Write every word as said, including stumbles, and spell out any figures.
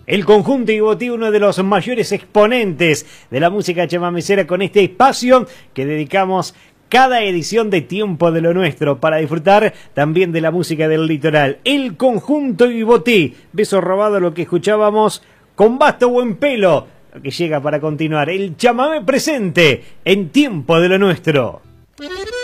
El conjunto Ibotí, uno de los mayores exponentes de la música chamamecera, con este espacio que dedicamos cada edición de Tiempo de lo Nuestro para disfrutar también de la música del litoral. El conjunto Ibotí, beso robado, lo que escuchábamos, Con Basto Buen Pelo, lo que llega para continuar. El chamamé presente en Tiempo de lo Nuestro.